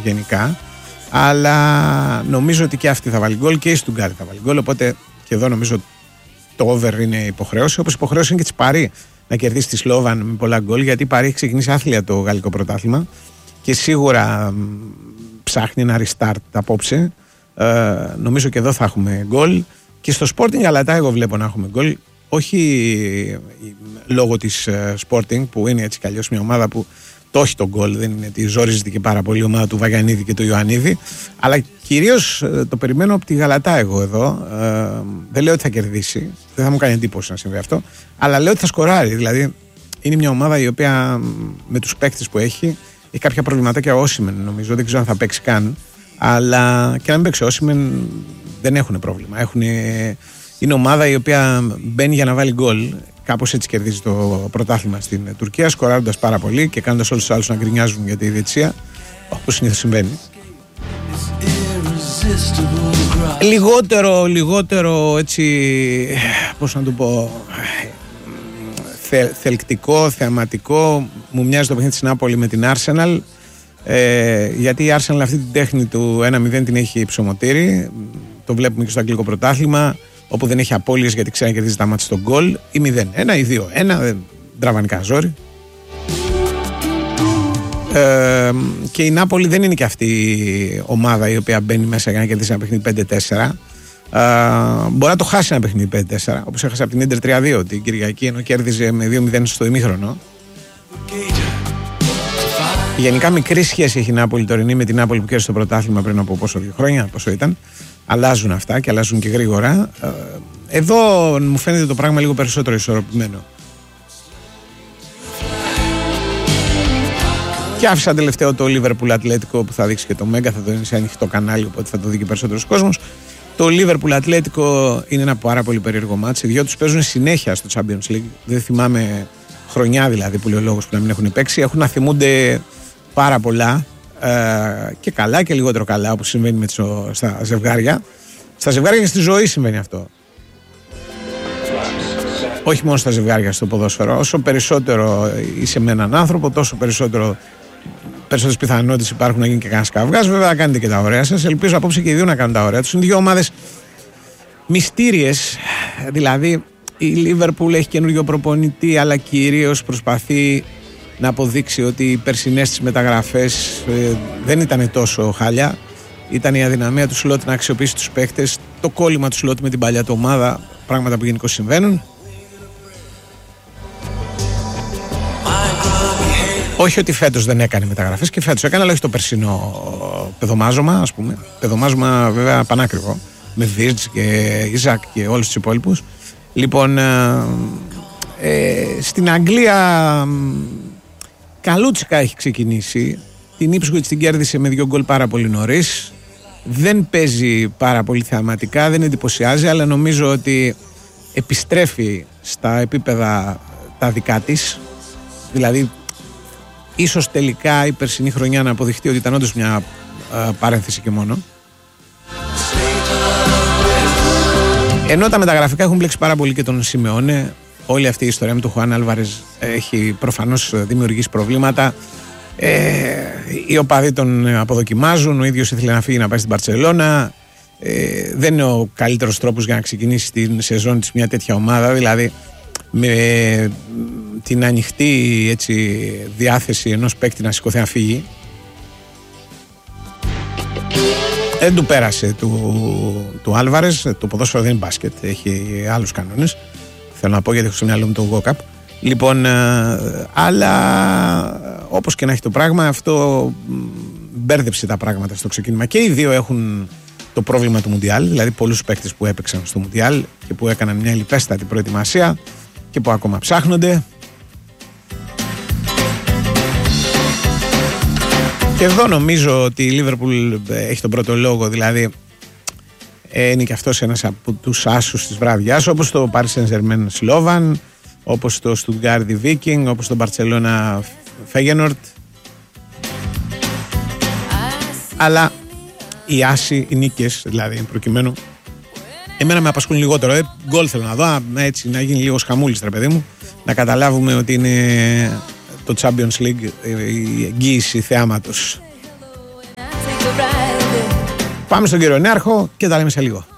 γενικά. Αλλά νομίζω ότι και αυτή θα βάλει γκολ και η Στουτγκάρδη θα βάλει γκολ. Οπότε και εδώ νομίζω το over είναι υποχρέωση. Όπως υποχρέωση είναι και της Παρί να κερδίσει τη Σλόβαν με πολλά γκολ. Γιατί η Παρί έχει ξεκινήσει άθλια το γαλλικό πρωτάθλημα και σίγουρα ψάχνει ένα restart απόψε. Νομίζω και εδώ θα έχουμε γκολ. Και στο Sporting Γαλατά εγώ βλέπω να έχουμε γκολ. Όχι λόγω της Sporting που είναι έτσι κι αλλιώς μια ομάδα που το έχει τον γκολ, δεν είναι ότι ζόριζεται και πάρα πολύ η ομάδα του Βαγιανίδη και του Ιωαννίδη, αλλά κυρίως το περιμένω από τη Γαλατά εγώ εδώ. Δεν λέω ότι θα κερδίσει, δεν θα μου κάνει εντύπωση να συμβεί αυτό, αλλά λέω ότι θα σκοράρει. Δηλαδή είναι μια ομάδα η οποία με τους παίκτες που έχει κάποια προβληματάκια. Όσιμεν νομίζω, δεν ξέρω αν θα παίξει καν, αλλά και να μην παίξει Όσιμεν δεν έχουν πρόβλημα. Είναι ομάδα η οποία μπαίνει για να βάλει γκολ. Κάπως έτσι κερδίζει το πρωτάθλημα στην Τουρκία, σκοράροντας πάρα πολύ και κάνοντας όλους τους άλλους να γκρινιάζουν για τη διαιτησία, όπως συνήθως συμβαίνει. Λιγότερο έτσι, πώς να το πω, θελκτικό, θεαματικό, μου μοιάζει το παιχνίδι της Νάπολη με την Arsenal, γιατί η Arsenal αυτή την τέχνη του 1-0 την έχει ψωμοτήρι, το βλέπουμε και στο αγγλικό πρωτάθλημα, όπου δεν έχει απώλειες γιατί ξέρει να κερδίζει τα μάτια στον γκολ, ή 0-1 ή 2-1, δεν τραβανικά ζόρι. Και η Νάπολη δεν είναι και αυτή η ομάδα η οποία μπαίνει μέσα για να κερδίσει ένα παιχνίδι 5-4. Μπορεί να το χάσει ένα παιχνίδι 5-4, όπως έχασε από την Ίντερ 3-2 την Κυριακή, ενώ κέρδιζε με 2-0 στο ημίχρονο. Γενικά μικρή σχέση έχει η Νάπολη τωρινή με την Νάπολη που κέρδισε το πρωτάθλημα πριν από 2 χρόνια, πόσο ήταν. Αλλάζουν αυτά και αλλάζουν και γρήγορα. Εδώ μου φαίνεται το πράγμα λίγο περισσότερο ισορροπημένο. Και άφησα τελευταίο το Liverpool Ατλέτικο που θα δείξει και το Μέγκα, θα το είναι σε ανοιχτό κανάλι, οπότε θα το δει και περισσότερος κόσμος. Το Liverpool Ατλέτικο είναι ένα πάρα πολύ περίεργο μάτς. Οι δυο τους παίζουν συνέχεια στο Champions League. Δεν θυμάμαι χρονιά δηλαδή που λέει ο λόγος που να μην έχουν παίξει. Έχουν να θυμούνται πάρα πολλά. Και καλά και λιγότερο καλά, όπως συμβαίνει στα ζευγάρια. Στα ζευγάρια και στη ζωή συμβαίνει αυτό. Όχι μόνο στα ζευγάρια στο ποδόσφαιρο. Όσο περισσότερο είσαι με έναν άνθρωπο, τόσο περισσότερες πιθανότητες υπάρχουν να γίνει και κανένας καυγάς. Βέβαια, θα κάνετε και τα ωραία σας. Ελπίζω απόψε και οι δύο να κάνουν τα ωραία τους. Είναι δύο ομάδες μυστήριες. Δηλαδή, η Liverpool έχει καινούριο προπονητή, αλλά κυρίως προσπαθεί να αποδείξει ότι οι περσινές τις μεταγραφές δεν ήταν τόσο χάλια. Ήταν η αδυναμία του Σλότ να αξιοποιήσει τους παίχτες, το κόλλημα του Σλότ με την παλιά του ομάδα, πράγματα που γενικώς συμβαίνουν. Όχι ότι φέτος δεν έκανε μεταγραφές, και φέτος έκανε, αλλά όχι το περσινό πεδομάζωμα, ας πούμε. Πεδομάζωμα βέβαια πανάκριβο, με Βίρτς και Ιζακ και όλους τους υπόλοιπους. Λοιπόν, στην Αγγλία καλούτσικα έχει ξεκινήσει. Την Ipswich την κέρδισε με 2 γκολ πάρα πολύ νωρίς. Δεν παίζει πάρα πολύ θεαματικά, δεν εντυπωσιάζει, αλλά νομίζω ότι επιστρέφει στα επίπεδα τα δικά της. Δηλαδή, ίσως τελικά η περσινή χρονιά να αποδειχτεί ότι ήταν όντως μια παρένθεση και μόνο. Ενώ τα μεταγραφικά έχουν μπλέξει πάρα πολύ και τον Σιμεώνε. Όλη αυτή η ιστορία με τον Χουάν Άλβαρες έχει προφανώς δημιουργήσει προβλήματα. Οι οπαδοί τον αποδοκιμάζουν. Ο ίδιος ήθελε να φύγει να πάει στην Μπαρτσελώνα. Δεν είναι ο καλύτερος τρόπος για να ξεκινήσει την σεζόν της μια τέτοια ομάδα. Δηλαδή με την ανοιχτή έτσι, διάθεση ενός παίκτη να σηκωθεί να φύγει. Δεν του πέρασε του Άλβαρες. Το ποδόσφαιρο δεν είναι μπάσκετ, έχει άλλους κανόνες. Θέλω να πω, γιατί έχω στο μυαλό μου το World Cup. Λοιπόν, αλλά όπως και να έχει το πράγμα, αυτό μπέρδεψε τα πράγματα στο ξεκίνημα. Και οι δύο έχουν το πρόβλημα του Μουντιάλ, δηλαδή πολλούς παίκτες που έπαιξαν στο Μουντιάλ και που έκαναν μια λιπέστατη προετοιμασία και που ακόμα ψάχνονται. Και εδώ νομίζω ότι η Liverpool έχει τον πρώτο λόγο, δηλαδή είναι και αυτός ένας από τους άσους της βραδιάς, όπως το Paris Saint-Germain Slovan, όπως το Stuttgart Viking, όπως το Barcelona Feyenoord. Αλλά οι άσοι, οι νίκες δηλαδή προκειμένου, εμένα με απασχολούν λιγότερο. Γκολ θέλω να δω, έτσι να γίνει λίγος χαμούλης, ρε παιδί μου, να καταλάβουμε ότι είναι το Champions League η εγγύηση θεάματος. Πάμε στον κύριο Νέαρχο και τα λέμε σε λίγο.